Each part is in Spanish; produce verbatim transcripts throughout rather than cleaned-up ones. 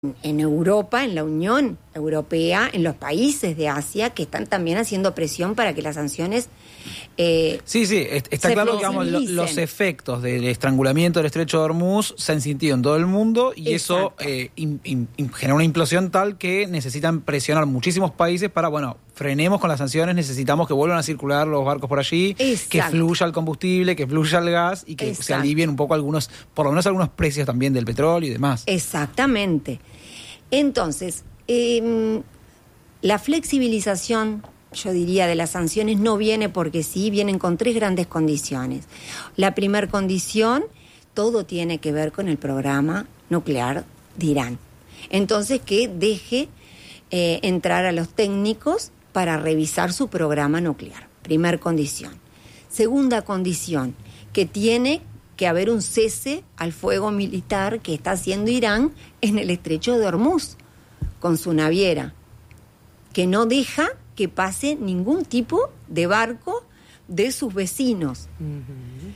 en Europa, en la Unión Europea, en los países de Asia que están también haciendo presión para que las sanciones eh, sí, sí, está claro que digamos, los efectos del estrangulamiento del Estrecho de Hormuz se han sentido en todo el mundo y Exacto. eso eh, in, in, in, genera una implosión tal que necesitan presionar muchísimos países para, bueno, frenemos con las sanciones, necesitamos que vuelvan a circular los barcos por allí, Exacto. que fluya el combustible, que fluya el gas y que Exacto. se alivien un poco algunos, por lo menos algunos precios también del petróleo y demás. Exactamente. Entonces, eh, la flexibilización, yo diría, de las sanciones no viene porque sí, vienen con tres grandes condiciones. La primera condición, todo tiene que ver con el programa nuclear de Irán. Entonces, que deje eh, entrar a los técnicos para revisar su programa nuclear. Primer condición. Segunda condición, que tiene que haber un cese al fuego militar que está haciendo Irán en el Estrecho de Hormuz con su naviera, que no deja que pase ningún tipo de barco de sus vecinos. Uh-huh.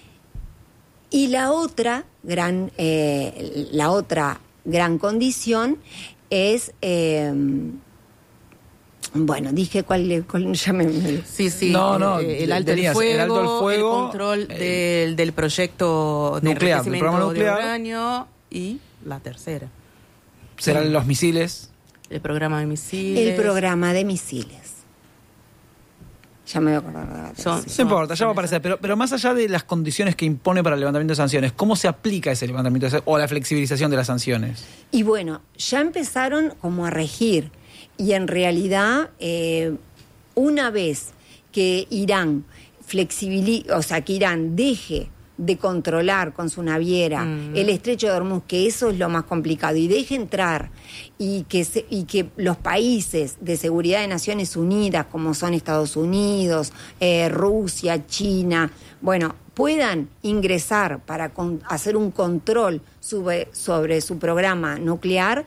Y la otra gran, eh, la otra gran condición es... Eh, Bueno, dije cuál, cuál ya me... Sí, sí, no, no, el, el, alto del fuego, el alto del fuego, el control eh, del, del proyecto de nuclear, enriquecimiento del programa nuclear, de uranio y la tercera. ¿Serán sí. los misiles? El programa de misiles. El programa de misiles. Ya me voy a acordar de la tercera. No importa, ya va a aparecer, pero, pero más allá de las condiciones que impone para el levantamiento de sanciones, ¿cómo se aplica ese levantamiento de sanciones o la flexibilización de las sanciones? Y bueno, ya empezaron como a regir. Y en realidad, eh, una vez que Irán flexibilice, o sea, que Irán deje de controlar con su naviera mm. el Estrecho de Hormuz, que eso es lo más complicado, y deje entrar, y que, se, y que los países de seguridad de Naciones Unidas, como son Estados Unidos, eh, Rusia, China, bueno, puedan ingresar para con, hacer un control sobre, sobre su programa nuclear.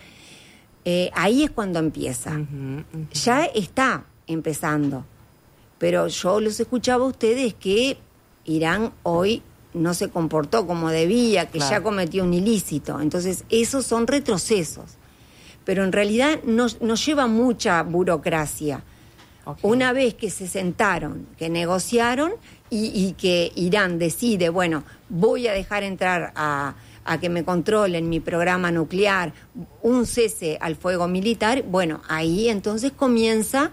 Eh, ahí es cuando empieza. Uh-huh, uh-huh. Ya está empezando. Pero yo los escuchaba a ustedes que Irán hoy no se comportó como debía, que claro. ya cometió un ilícito. Entonces, esos son retrocesos. Pero en realidad no, no lleva mucha burocracia. Okay. Una vez que se sentaron, que negociaron y, y que Irán decide, bueno, voy a dejar entrar a... a que me controlen mi programa nuclear, un cese al fuego militar, bueno, ahí entonces comienza,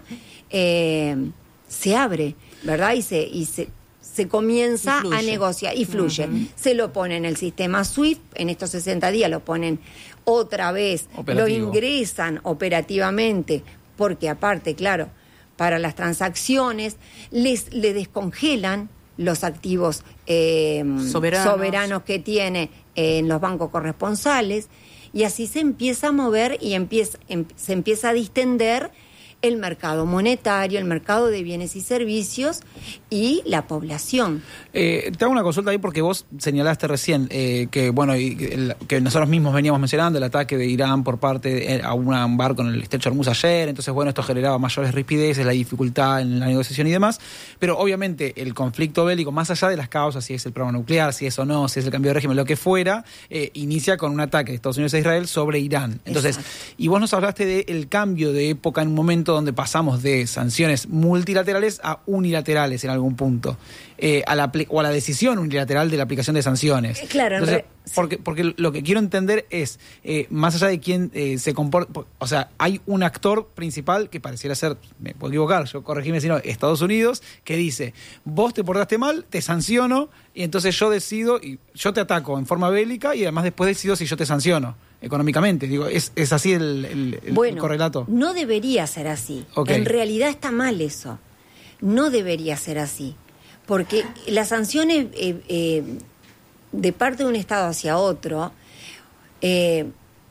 eh, se abre, ¿verdad? Y se, y se, se comienza a negociar y fluye. Uh-huh. Se lo pone en el sistema SWIFT, en estos sesenta días lo ponen otra vez, Operativo. Lo ingresan operativamente, porque aparte, claro, para las transacciones les le descongelan los activos eh, soberanos. soberanos que tiene en los bancos corresponsales, y así se empieza a mover y empieza, em, se empieza a distender el mercado monetario, el mercado de bienes y servicios y la población. Eh, te hago una consulta ahí porque vos señalaste recién eh, que bueno y, el, que nosotros mismos veníamos mencionando el ataque de Irán por parte de, a una, un barco en el Estrecho de Hormuz ayer, entonces bueno, esto generaba mayores rispideces, la dificultad en la negociación y demás, pero obviamente el conflicto bélico, más allá de las causas, si es el programa nuclear, si es o no, si es el cambio de régimen, lo que fuera, eh, inicia con un ataque de Estados Unidos a Israel sobre Irán. Entonces, Exacto. y vos nos hablaste del cambio de época en un momento donde pasamos de sanciones multilaterales a unilaterales en algún punto, eh, a la, o a la decisión unilateral de la aplicación de sanciones. Claro, Entonces, re, sí. porque, porque lo que quiero entender es, eh, más allá de quién eh, se comporta, o sea, hay un actor principal que pareciera ser, me puedo equivocar, yo corregime si no, Estados Unidos, que dice, vos te portaste mal, te sanciono, y entonces yo decido, y yo te ataco en forma bélica, y además después decido si yo te sanciono económicamente. Digo, ¿es, es así el, el, el, bueno, el correlato? No debería ser así. Okay. En realidad está mal eso. No debería ser así. Porque las sanciones eh, eh, de parte de un Estado hacia otro eh,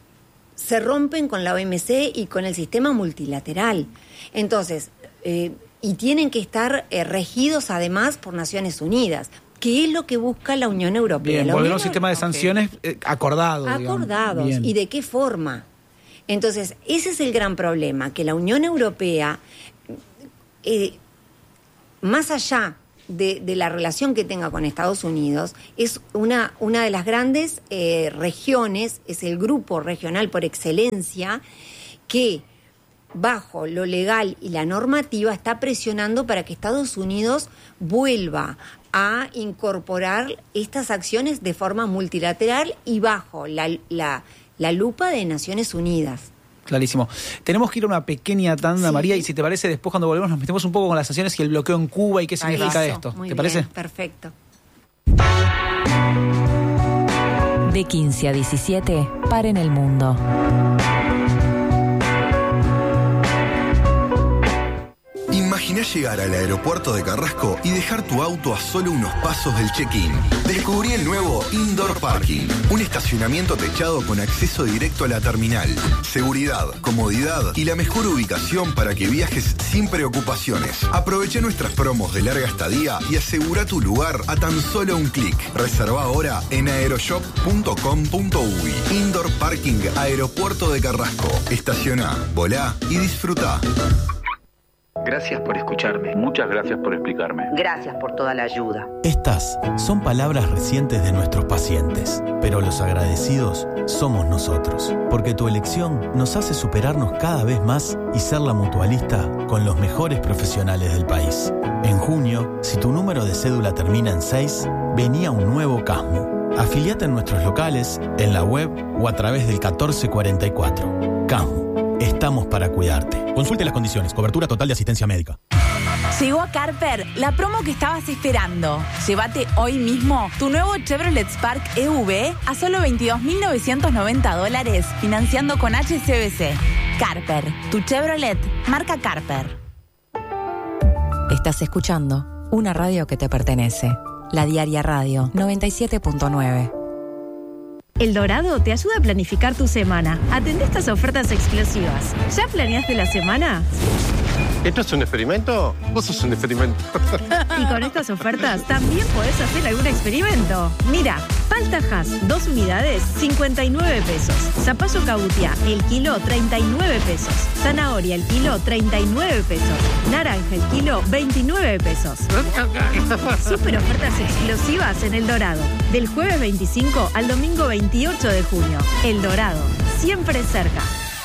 se rompen con la O M C y con el sistema multilateral. Entonces, eh, y tienen que estar eh, regidos además por Naciones Unidas. ¿Qué es lo que busca la Unión Europea? Bien, la volver a Unión... un sistema de sanciones okay. eh, acordado. Acordados. ¿Y de qué forma? Entonces, ese es el gran problema, que la Unión Europea, eh, más allá de, de la relación que tenga con Estados Unidos, es una, una de las grandes eh, regiones, es el grupo regional por excelencia que bajo lo legal y la normativa está presionando para que Estados Unidos vuelva a incorporar estas acciones de forma multilateral y bajo la, la, la lupa de Naciones Unidas. Clarísimo. Tenemos que ir a una pequeña tanda, sí. María, y si te parece, después cuando volvemos nos metemos un poco con las sanciones y el bloqueo en Cuba y qué significa Eso, esto. muy ¿Te bien, parece? Perfecto. De quince a diecisiete, Paren el Mundo. Imaginá llegar al aeropuerto de Carrasco y dejar tu auto a solo unos pasos del check-in. Descubrí el nuevo Indoor Parking, un estacionamiento techado con acceso directo a la terminal. Seguridad, comodidad y la mejor ubicación para que viajes sin preocupaciones. Aprovecha nuestras promos de larga estadía y asegura tu lugar a tan solo un clic. Reserva ahora en aeroshop punto com punto uy. Indoor Parking Aeropuerto de Carrasco. Estacioná, volá y disfrutá. Gracias por escucharme. Muchas gracias por explicarme. Gracias por toda la ayuda. Estas son palabras recientes de nuestros pacientes, pero los agradecidos somos nosotros, porque tu elección nos hace superarnos cada vez más y ser la mutualista con los mejores profesionales del país. En junio, si tu número de cédula termina en seis, venía un nuevo CASMU. Afiliate en nuestros locales, en la web o a través del catorce cuarenta y cuatro. CASMU. Estamos para cuidarte. Consulte las condiciones. Cobertura total de asistencia médica. Llegó a Carper la promo que estabas esperando. Llévate hoy mismo tu nuevo Chevrolet Spark E V a solo veintidós mil novecientos noventa dólares, financiando con H S B C. Carper, tu Chevrolet, marca Carper. Estás escuchando una radio que te pertenece. La Diaria Radio noventa y siete punto nueve. El Dorado te ayuda a planificar tu semana. Atende estas ofertas explosivas. ¿Ya planeaste la semana? ¿Esto es un experimento? Vos sos un experimento. Y con estas ofertas también podés hacer algún experimento. Mira, palta Hass, dos unidades, cincuenta y nueve pesos. Zapallo Cabutia, el kilo, treinta y nueve pesos. Zanahoria, el kilo, treinta y nueve pesos. Naranja, el kilo, veintinueve pesos. Súper ofertas explosivas en El Dorado. Del jueves veinticinco al domingo veintiocho de junio. El Dorado, siempre cerca.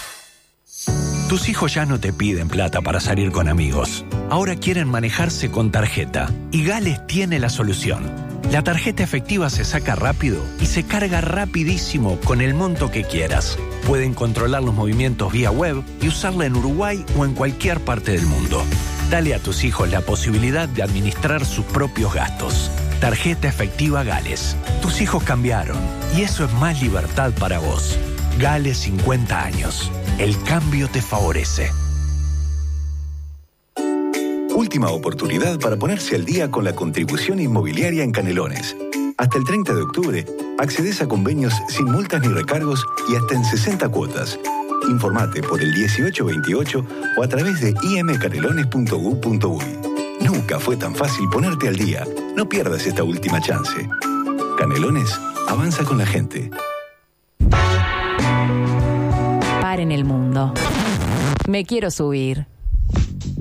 Tus hijos ya no te piden plata para salir con amigos. Ahora quieren manejarse con tarjeta. Y Gales tiene la solución. La tarjeta efectiva se saca rápido y se carga rapidísimo con el monto que quieras. Pueden controlar los movimientos vía web y usarla en Uruguay o en cualquier parte del mundo. Dale a tus hijos la posibilidad de administrar sus propios gastos. Tarjeta efectiva Gales. Tus hijos cambiaron y eso es más libertad para vos. Gales cincuenta años. El cambio te favorece. Última oportunidad para ponerse al día con la contribución inmobiliaria en Canelones. Hasta el treinta de octubre, accedes a convenios sin multas ni recargos y hasta en sesenta cuotas. Informate por el dieciocho veintiocho o a través de i m canelones punto gu punto uy. Nunca fue tan fácil ponerte al día. No pierdas esta última chance. Canelones avanza con la gente. Paren el Mundo. Me quiero subir.